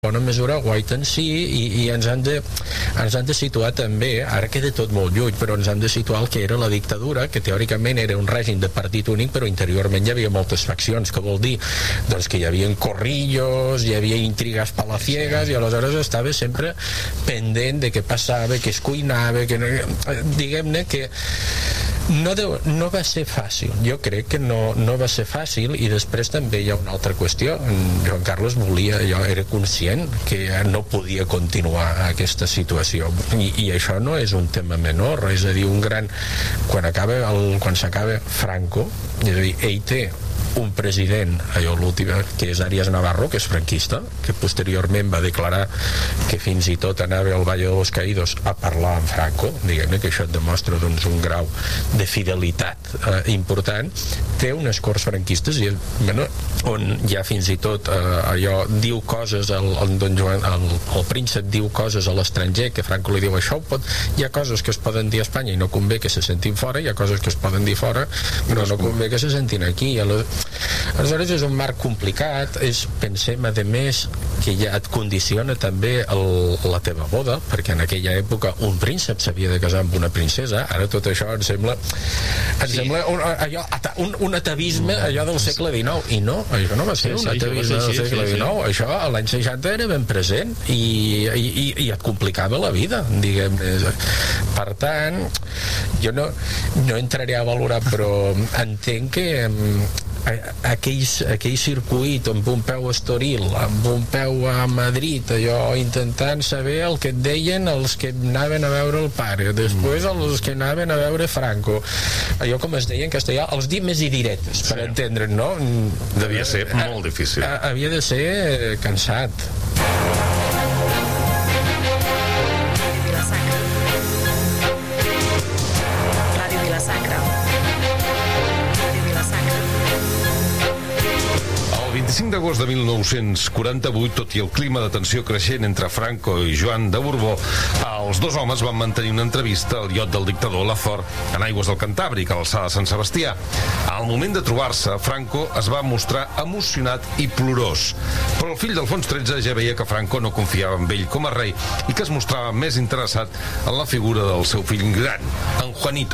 bona mesura wait and see i ens han de situar també, ara queda tot molt lluny, però ens han de situar el que era la dictadura, que teòricament era un règim de partit únic, però interiorment hi havia moltes faccions, que vol dir doncs, que hi havia corrillos, hi havia intrigues palaciegas, i aleshores estava sempre pendent de què passava, què es cuinava, diguem-ne que no va ser fàcil, jo crec que no va ser fàcil. I després també hi ha una altra qüestió. Joan Carles era conscient que no podia continuar aquesta situació, i això no és un tema menor, és a dir, quan s'acaba Franco, és a dir, ell té un president, l'últim, que és Arias Navarro, que és franquista, que posteriorment va declarar que fins i tot anava al Valle de los Caídos a parlar amb Franco, diguem-ne que això et demostra doncs, un grau de fidelitat important. Té unes corts franquistes on ja fins i tot diu coses, el príncep diu coses a l'estranger, que Franco li diu hi ha coses que es poden dir a Espanya i no convé que se sentin fora, hi ha coses que es poden dir fora però no convé que se sentin aquí. Aleshores és un marc complicat. Pensem a més que ja et condiciona també la teva boda, perquè en aquella època un príncep s'havia de casar amb una princesa. Ara tot això em sembla un atavisme allò del segle XIX, i no, això no va ser un atavisme del segle XIX. Això a l'any 60 era ben present i et complicava la vida, diguem-ne. Per tant, jo no entraré a valorar, però entenc que aquell circuit amb un peu a Estoril, amb un peu a Madrid, allò intentant saber el que et deien els que anaven a veure el pare, després els que anaven a veure Franco, allò com es deia en castellà, els dimes i diretes, per entendre'n, no? Devia ser molt difícil. Havia de ser cansat. El 25 d'agost de 1948, tot i el clima de tensió creixent entre Franco i Joan de Borbó, els dos homes van mantenir una entrevista al iot del dictador Lafort en aigües del Cantàbric, a l'alçada de Sant Sebastià. Al moment de trobar-se, Franco es va mostrar emocionat i plorós, però el fill d'Alfons XIII ja veia que Franco no confiava en ell com a rei i que es mostrava més interessat en la figura del seu fill gran, en Juanito.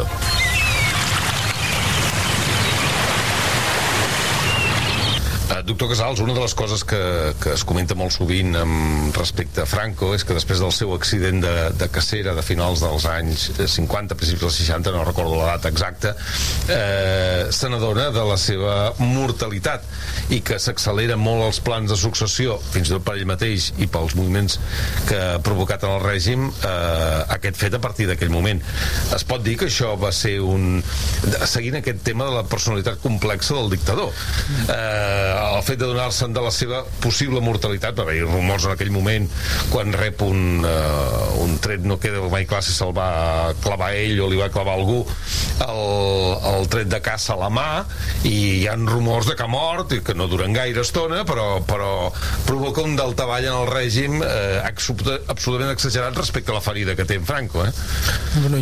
Doctor Casals, una de les coses que es comenta molt sovint respecte a Franco és que després del seu accident de cacera de finals dels anys 50, principis dels 60, no recordo la data exacta, se n'adona de la seva mortalitat i que s'accelera molt els plans de successió, fins i tot per ell mateix i pels moviments que ha provocat en el règim, aquest fet a partir d'aquell moment. Es pot dir que això va ser seguint aquest tema de la personalitat complexa del dictador. El fet de donar-se'n de la seva possible mortalitat, va haver rumors en aquell moment quan rep un tret, no queda mai clar si se'l va clavar ell o li va clavar algú, el tret de caça a la mà, i hi ha rumors de que ha mort i que no duren gaire estona, però provoca un daltavall en el règim absolutament exagerat respecte a la ferida que té en Franco. Bueno,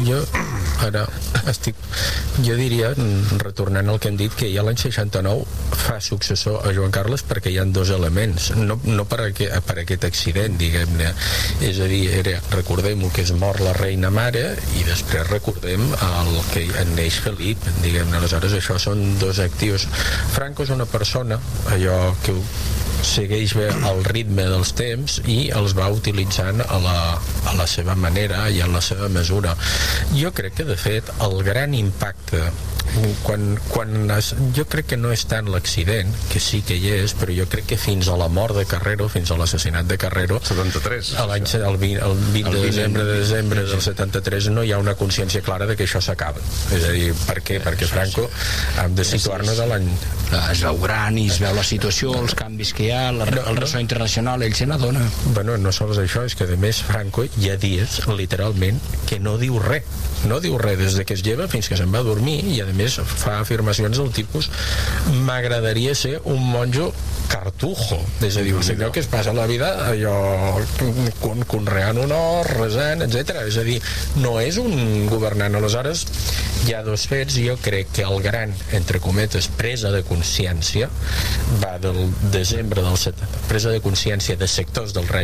jo diria, retornant al que hem dit, que ja l'any 69 fa successor a Joan Carles perquè hi ha dos elements, no per aquest accident, diguem-ne, és a dir, recordem que es mor la reina mare i després recordem el que en neix Felip, diguem-ne. Aleshores això són dos actius. Franco és una persona que segueix bé el ritme dels temps i els va utilitzant a la seva manera i a la seva mesura. Jo crec que de fet el gran impacte jo crec que no és tant l'accident, que sí que hi és, però jo crec que fins a la mort de Carrero, fins a l'assassinat de Carrero, 73, el 20 de desembre del 73, no hi ha una consciència clara de que això s'acaba. És a dir, per què? Perquè Franco hem de situar-nos a l'any... Es veu gran i es veu la situació, els canvis que hi ha, el ressò internacional, ell se n'adona. Bueno, no sols això, és que a més Franco hi ha dies, literalment, que no diu res des que es lleva fins que se'n va a dormir, i a més fa afirmacions del tipus: m'agradaria ser un monjo que cartujo, és a dir, un senyor que es passa la vida allò conreant un hort, resant, etc. És a dir, no és un governant. Aleshores hi ha dos fets. Jo crec que el gran, entre cometes, presa de consciència va del desembre del 70, presa de consciència de sectors del règim